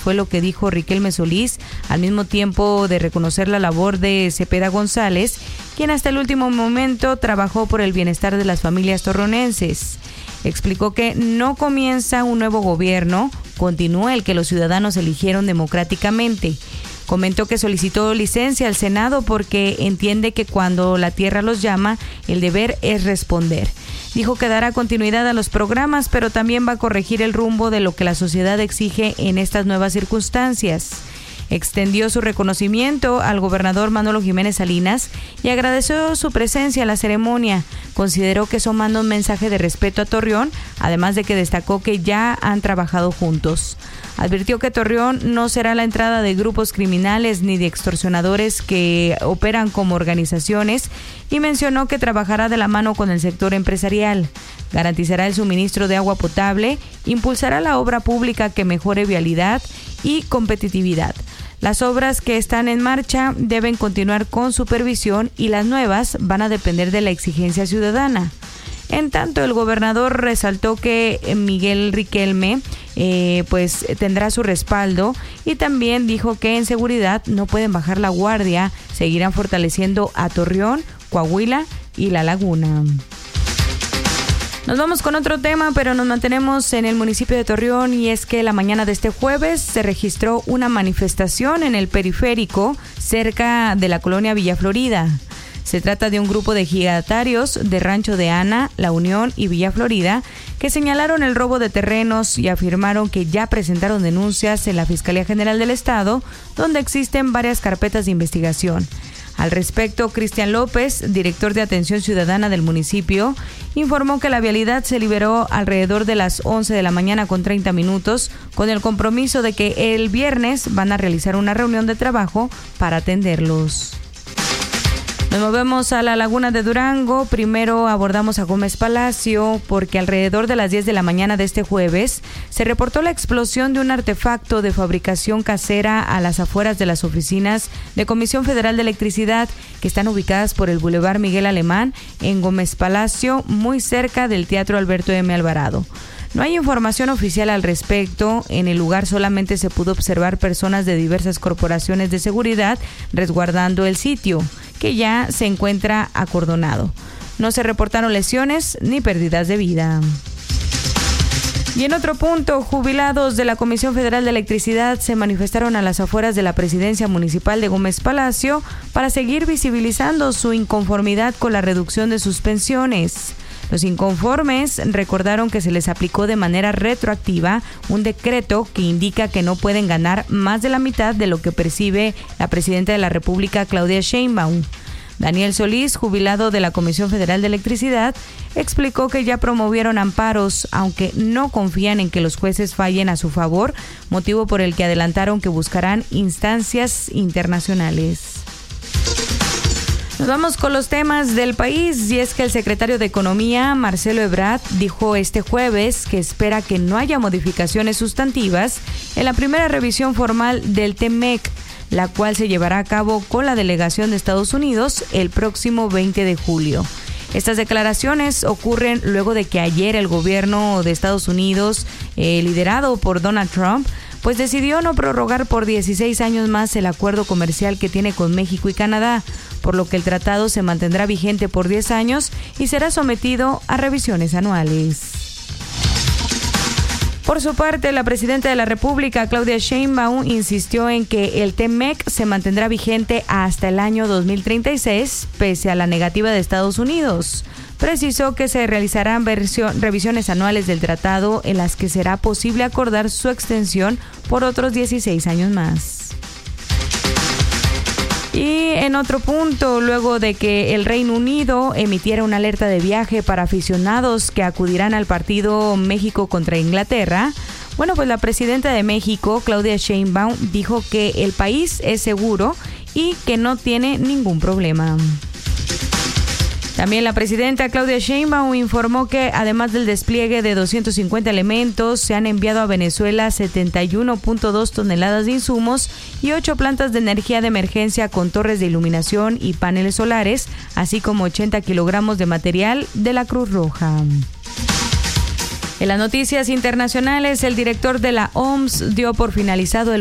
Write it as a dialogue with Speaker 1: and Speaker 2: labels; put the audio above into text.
Speaker 1: Fue lo que dijo Riquelme Solís, al mismo tiempo de reconocer la labor de Cepeda González, quien hasta el último momento trabajó por el bienestar de las familias torreonenses. Explicó que no comienza un nuevo gobierno, continúa el que los ciudadanos eligieron democráticamente. Comentó que solicitó licencia al Senado porque entiende que cuando la tierra los llama, el deber es responder. Dijo que dará continuidad a los programas, pero también va a corregir el rumbo de lo que la sociedad exige en estas nuevas circunstancias. Extendió su reconocimiento al gobernador Manolo Jiménez Salinas y agradeció su presencia en la ceremonia. Consideró que eso manda un mensaje de respeto a Torreón, además de que destacó que ya han trabajado juntos. Advirtió que Torreón no será la entrada de grupos criminales ni de extorsionadores que operan como organizaciones y mencionó que trabajará de la mano con el sector empresarial. Garantizará el suministro de agua potable, impulsará la obra pública que mejore vialidad y competitividad. Las obras que están en marcha deben continuar con supervisión y las nuevas van a depender de la exigencia ciudadana. En tanto, el gobernador resaltó que Miguel Riquelme tendrá su respaldo y también dijo que en seguridad no pueden bajar la guardia, seguirán fortaleciendo a Torreón, Coahuila y La Laguna. Nos vamos con otro tema, pero nos mantenemos en el municipio de Torreón y es que la mañana de este jueves se registró una manifestación en el periférico cerca de la colonia Villa Florida. Se trata de un grupo de ejidatarios de Rancho de Ana, La Unión y Villa Florida que señalaron el robo de terrenos y afirmaron que ya presentaron denuncias en la Fiscalía General del Estado, donde existen varias carpetas de investigación. Al respecto, Cristian López, director de Atención Ciudadana del municipio, informó que la vialidad se liberó alrededor de las 11 de la mañana con 30 minutos, con el compromiso de que el viernes van a realizar una reunión de trabajo para atenderlos. Nos movemos a la Laguna de Durango. Primero abordamos a Gómez Palacio porque alrededor de las 10 de la mañana de este jueves se reportó la explosión de un artefacto de fabricación casera a las afueras de las oficinas de Comisión Federal de Electricidad que están ubicadas por el Boulevard Miguel Alemán en Gómez Palacio, muy cerca del Teatro Alberto M. Alvarado. No hay información oficial al respecto. En el lugar solamente se pudo observar personas de diversas corporaciones de seguridad resguardando el sitio, que ya se encuentra acordonado. No se reportaron lesiones ni pérdidas de vida. Y en otro punto, jubilados de la Comisión Federal de Electricidad se manifestaron a las afueras de la Presidencia Municipal de Gómez Palacio para seguir visibilizando su inconformidad con la reducción de sus pensiones. Los inconformes recordaron que se les aplicó de manera retroactiva un decreto que indica que no pueden ganar más de la mitad de lo que percibe la presidenta de la República, Claudia Sheinbaum. Daniel Solís, jubilado de la Comisión Federal de Electricidad, explicó que ya promovieron amparos, aunque no confían en que los jueces fallen a su favor, motivo por el que adelantaron que buscarán instancias internacionales. Nos vamos con los temas del país y es que el secretario de Economía, Marcelo Ebrard, dijo este jueves que espera que no haya modificaciones sustantivas en la primera revisión formal del TEMEC, la cual se llevará a cabo con la delegación de Estados Unidos el próximo 20 de julio. Estas declaraciones ocurren luego de que ayer el gobierno de Estados Unidos, liderado por Donald Trump, pues decidió no prorrogar por 16 años más el acuerdo comercial que tiene con México y Canadá, por lo que el tratado se mantendrá vigente por 10 años y será sometido a revisiones anuales. Por su parte, la presidenta de la República, Claudia Sheinbaum, insistió en que el TEMEC se mantendrá vigente hasta el año 2036, pese a la negativa de Estados Unidos. Precisó que se realizarán revisiones anuales del tratado en las que será posible acordar su extensión por otros 16 años más. Y en otro punto, luego de que el Reino Unido emitiera una alerta de viaje para aficionados que acudirán al partido México contra Inglaterra, pues la presidenta de México, Claudia Sheinbaum, dijo que el país es seguro y que no tiene ningún problema. También la presidenta Claudia Sheinbaum informó que además del despliegue de 250 elementos, se han enviado a Venezuela 71.2 toneladas de insumos y 8 plantas de energía de emergencia con torres de iluminación y paneles solares, así como 80 kilogramos de material de la Cruz Roja. En las noticias internacionales, el director de la OMS dio por finalizado el